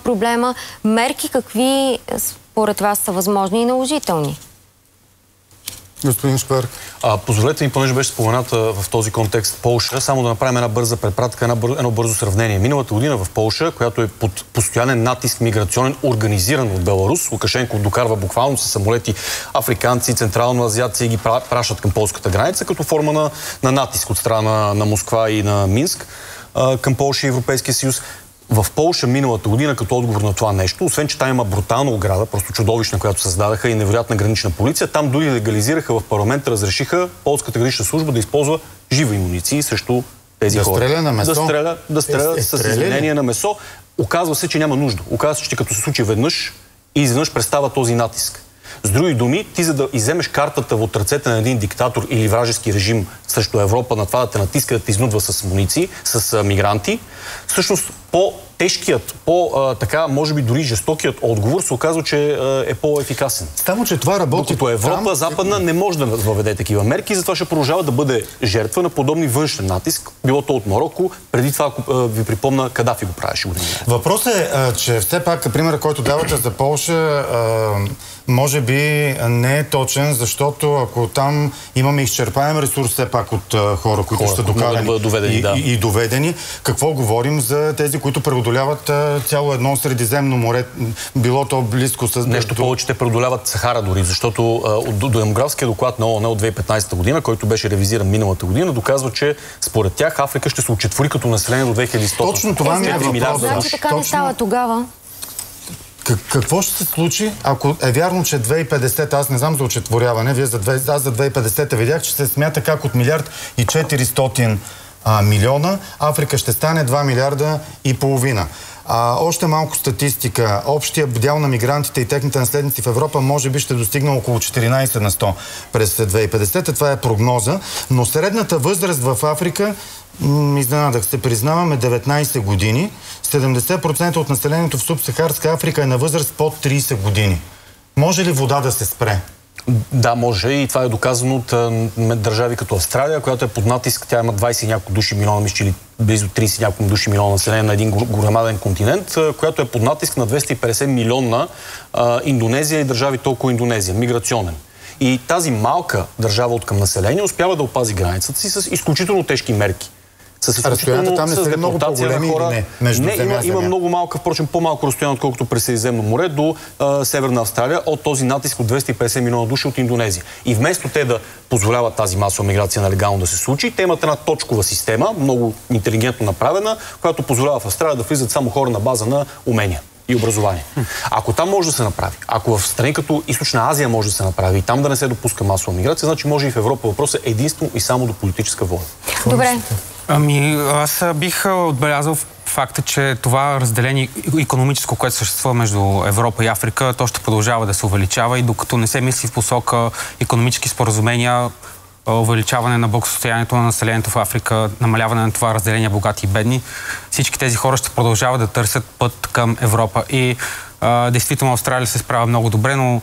проблема. Мерки какви според вас са възможни и наложителни? Господин Шпер. Позволете ми, понеже беше спомената в този контекст Полша, само да направим една бърза препратка, едно бързо сравнение. Миналата година в Полша, която е под постоянен натиск миграционен, организиран от Беларус, Лукашенко докарва буквално с самолети африканци, централно-азиатци и ги пращат към полската граница, като форма на натиск от страна на Москва и на Минск към Полша и Европейския съюз. В Полша миналата година, като отговор на това нещо, освен че там има брутална ограда, просто чудовищна, която създадаха и невероятна гранична полиция, там дори легализираха в парламента, разрешиха полската гранична служба да използва живи муниции срещу тези хора. Да стреля на месо? Да стреля с извинение на месо. Оказва се, че няма нужда. Оказва се, че като се случи веднъж и изведнъж престава този натиск. С други думи, ти за да иземеш картата от ръцете на един диктатор или вражески режим срещу Европа на това да те натиска, да те изнудва с муниции, с мигранти, всъщност по-тежкият, така, може би дори жестокият отговор се оказва, че е по-ефикасен. Само, че това работи. Докато Европа, Западна, не може да въведе такива мерки, затова ще продължава да бъде жертва на подобни външен натиск, било то от Мароко, преди това, ви припомна, Кадафи го правеше години. Въпросът е, че все пак примерът, който давате за Полша, може би не е точен, защото ако там имаме изчерпаем ресурс все пак от хора, които са докарани и доведени, какво говорим за тези, които преодоляват цяло едно Средиземно море, било то близко с... Нещо повече, те преодоляват Сахара дори, защото до демографския доклад на ООН от 2015 година, който беше ревизиран миналата година, доказва, че според тях Африка ще се учетвори като население до 2100. Точно това ми е въпрос. Значи така не става тогава. Какво ще се случи, ако е вярно, че 2050, аз не знам за учетворяване, аз за 2050 видях, че се смята как от 1 400 милиона Африка ще стане 2 милиарда и половина. Още малко статистика. Общия дял на мигрантите и техните наследници в Европа може би ще достигне около 14 на 100 през 2050. Това е прогноза. Но средната възраст в Африка, изненадах се, признаваме 19 години. 70% от населението в субсахарска Африка е на възраст под 30 години. Може ли вода да се спре? Да, може, и това е доказано от държави като Австралия, която е под натиск. Тя има 20 няколко души милиона, мисля, или близо 30 няколко души милиона население на един громаден континент, която е под натиск на 250 милиона Индонезия и държави толкова Индонезия, миграционен. И тази малка държава от към население успява да опази границата си с изключително тежки мерки. Разстоянията там не са много по-големи или не? Между има много малка, впрочем по-малко разстояние, отколкото през Средиземно море до Северна Австралия от този натиск от 250 милиона души от Индонезия. И вместо те да позволяват тази масова миграция нелегално да се случи, те имат една точкова система, много интелигентно направена, която позволява в Австралия да влизат само хора на база на умения и образование. Ако там може да се направи, ако в страни като Източна Азия може да се направи и там да не се допуска масова миграция, значи може и в Европа. Въпросът е единствено и само до политическа воля. Добре. Аз бих отбелязал факта, че това разделение икономическо, което съществува между Европа и Африка, то ще продължава да се увеличава и докато не се мисли в посока икономически споразумения, увеличаване на благосъстоянието на населението в Африка, намаляване на това разделение богати и бедни, всички тези хора ще продължават да търсят път към Европа. И действително Австралия се справя много добре, но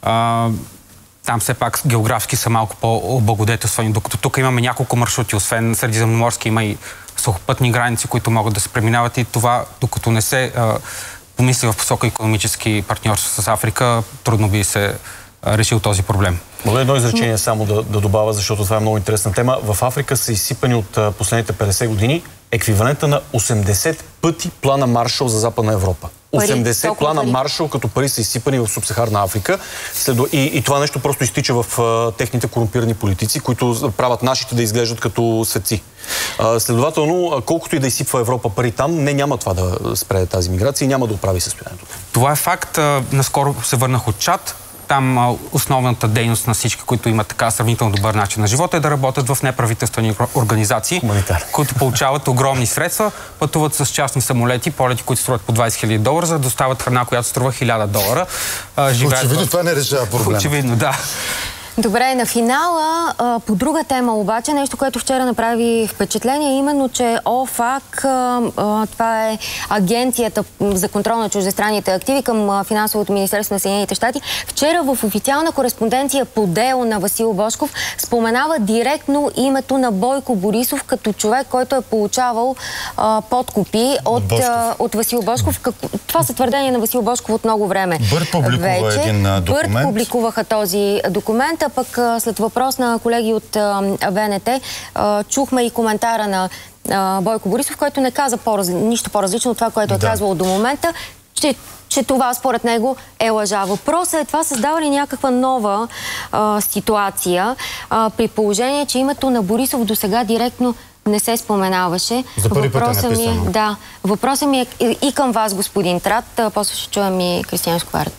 там все пак географски са малко по-облагодетелствани, докато тук имаме няколко маршрути, освен средиземноморски има и сухопътни граници, които могат да се преминават и това, докато не се помисли в посока икономически партньорство с Африка, трудно би се решил този проблем. Мога едно изречение само да добавя, защото това е много интересна тема. В Африка са изсипани от последните 50 години еквивалента на 80 пъти плана Маршал за Западна Европа. 80 плана Маршал като пари са изсипани в субсахарна Африка. И това нещо просто изтича в техните корумпирани политици, които правят нашите да изглеждат като светци. Следователно, колкото и да изсипва Европа пари там, няма това да спре тази миграция и няма да оправи състоянието. Това е факт. Наскоро се върнах от Чад. Там основната дейност на всички, които имат така сравнително добър начин на живота, е да работят в неправителствени организации, които получават огромни средства, пътуват с частни самолети, полети, които струват по $20 000, за да доставят храна, която струва $1000. Очевидно това не решава проблема. Очевидно, да. Добре, на финала по друга тема обаче, нещо, което вчера направи впечатление, именно, че ОФАК, това е Агенцията за контрол на чуждестранните активи към Финансовото министерство на Съединените щати, вчера в официална кореспонденция по дело на Васил Божков споменава директно името на Бойко Борисов като човек, който е получавал подкупи от Васил Божков. Това са твърдения на Васил Божков от много време. Бърт публикува един документ. Бърт публикуваха този документ, а пък след въпрос на колеги от БНТ чухме и коментара на Бойко Борисов, който не каза нищо по-различно от това, което е казвало до момента, че това според него е лъжа. Въпросът е, това създава ли някаква нова ситуация, при положение, че името на Борисов досега директно не се споменаваше. За първи път е написано. Да. Въпросът ми е и към вас, господин Трат, после ще чуем и Кристиян Скварек.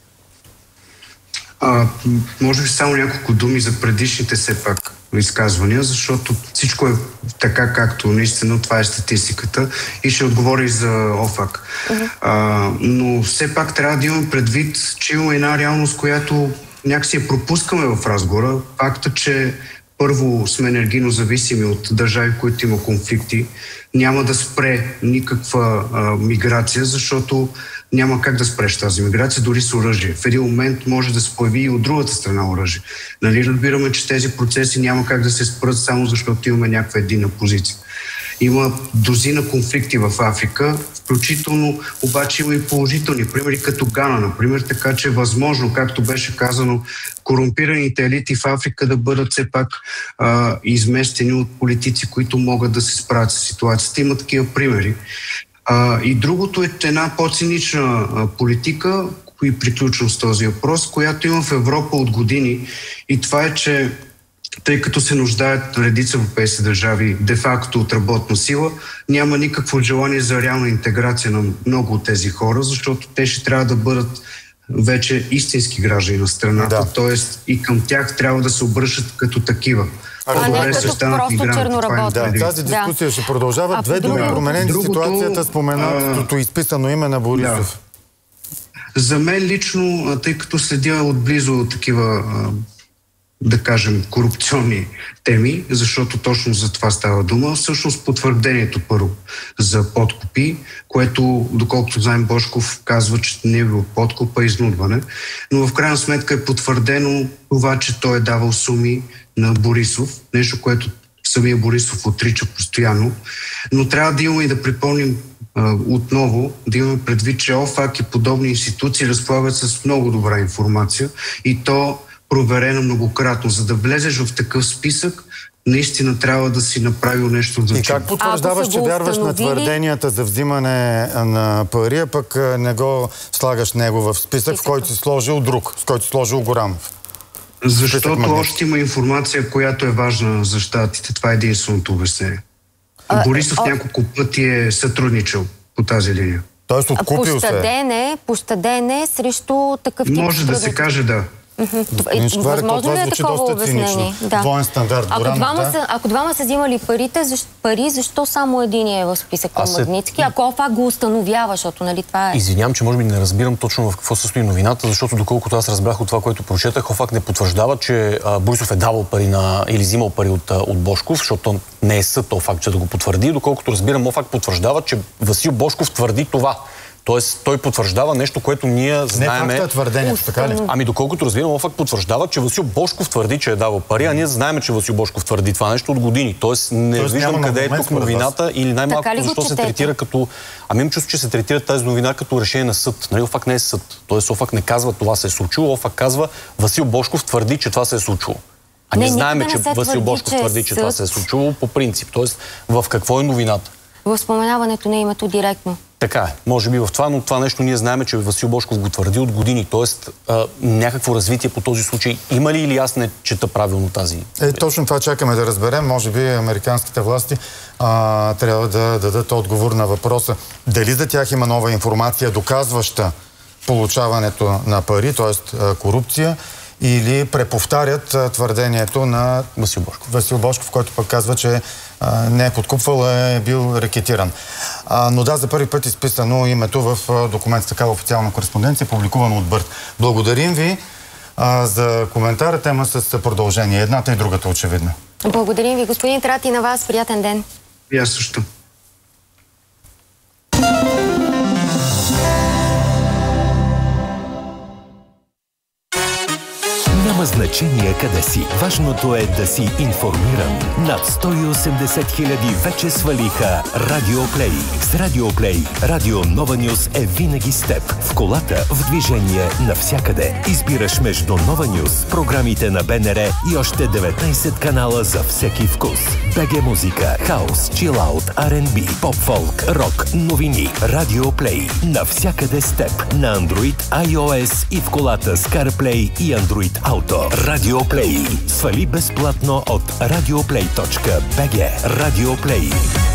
Може би само няколко думи за предишните все пак изказвания, защото всичко е така, както наистина това е статистиката и ще отговоря и за ОФАК. Но все пак трябва да имаме предвид, че има една реалност, която някакси я пропускаме в разговора. Факта, че първо сме енергийно зависими от държави, в които има конфликти, няма да спре никаква миграция, защото няма как да спреш тази миграция, дори с оръжие. В един момент може да се появи и от другата страна оръжие. Нали разбираме, че тези процеси няма как да се спрат само защото имаме някаква единна позиция. Има дозина конфликти в Африка, включително обаче има и положителни примери, като Гана, например, така че е възможно, както беше казано, корумпираните елити в Африка да бъдат все пак изместени от политици, които могат да се справят с ситуацията. Има такива примери. И другото е една по-цинична политика, и приключвам с този въпрос, която има в Европа от години. И това е, че тъй като се нуждаят редица европейски държави де-факто от работна сила, няма никакво желание за реална интеграция на много от тези хора, защото те ще трябва да бъдат вече истински граждани на страната, т.е. и към тях трябва да се обръщат като такива. А не като просто черноработни. Тази дискусия ще продължава. Две думи променени ситуацията, споменатото изписано име на Борисов. За мен лично, тъй като следя отблизо такива, да кажем, корупционни теми, защото точно за това става дума, всъщност потвърдението първо за подкупи, което, доколкото знаем, Божков казва, че не е било подкуп, а изнудване, но в крайна сметка е потвърдено това, че той е давал суми на Борисов, нещо, което самия Борисов отрича постоянно, но трябва да имаме и да припомним отново, да имаме предвид, че ОФАК и подобни институции разполагат с много добра информация и то проверено многократно. За да влезеш в такъв списък, наистина трябва да си направил нещо значимо. И как потвърждаваш, че вярваш на твърденията за взимане на пари, а пък не го слагаш него в списък, в който си сложил друг, в който си сложил Горанов? Защото още има информация, която е важна за щатите. Това е единственото обяснение. Борисов няколко пъти е сътрудничал по тази линия. Тоест откупил се. Пощадене срещу такъв тип. Може да се каже да. Възможно ли е такова обяснение? Двоен стандарт. Ако двама са взимали пари, защо само един е в списък на Магнитски? Ако ОФАК го установява, защото нали това е... Извинявам, че може би не разбирам точно в какво се състои новината, защото доколкото аз разбрах от това, което прочетах, ОФАК не потвърждава, че Борисов е давал пари или взимал пари от Божков, защото не е съд ОФАК, че да го потвърди. Доколкото разбирам, ОФАК потвърждава, че Васил Божков твърди това. Тоест, той потвърждава нещо, което ние знаем. Не факта е твърдението, така ли? Ами доколкото разбирам, ОФАК потвърждава, че Васил Божков твърди, че е давал пари, а ние знаем, че Васил Божков твърди това нещо от години. Тоест, не виждам къде е тук новината или най-малко защо се третира като... Ами имам чувство, че се третира тази новина като решение на съд. Нали, ОФАК не е съд. Тоест, ОФАК не казва това се е случило, ОФАК казва Васил Божков твърди, че това се е случило. А ние знаем, че Васил Божков твърди, че това се е случило по принцип. Тоест, в какво е новината? В споменаването на името директно. Така е. Може би в това, но това нещо ние знаем, че Васил Божков го твърди от години. Тоест, някакво развитие по този случай има ли или аз не чета правилно тази? Точно това чакаме да разберем. Може би американските власти трябва да дадат отговор на въпроса дали за тях има нова информация, доказваща получаването на пари, т.е. корупция, или преповтарят твърдението на Васил Божков, който пък казва, че не е подкупвал, е бил рекетиран. Но да, за първи път е изписано името в документ с такава официална кореспонденция, публикувано от Бърт. Благодарим ви. за коментара. Тема с продължение. Едната и другата очевидно. Благодарим ви, господин Трати, на вас. Приятен ден. И аз също. Няма значение къде си. Важното е да си информиран. Над 180 хиляди вече свалиха Радиоплей. С Радиоплей Радио Нова Нюс е винаги с теб. В колата, в движение, навсякъде. Избираш между Нова Нюс, програмите на БНР и още 19 канала за всеки вкус. БГ музика, хаус, чилаут, R&B, поп-фолк, рок, новини. Радиоплей. Навсякъде с теб. На Android, iOS и в колата с CarPlay и Android Auto. Радиоплей. Свали безплатно от radioplay.bg. Радиоплей.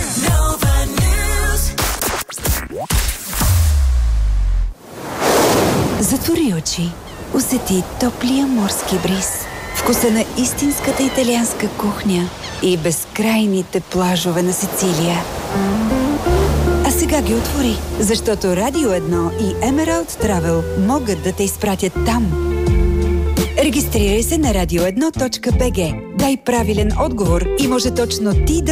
Затвори очи. Усети топлия морски бриз, вкуса на истинската италианска кухня и безкрайните плажове на Сицилия. А сега ги отвори, защото Радио 1 и Emerald Travel могат да те изпратят там. Регистрирай се на radio1.bg. Дай правилен отговор и може точно ти да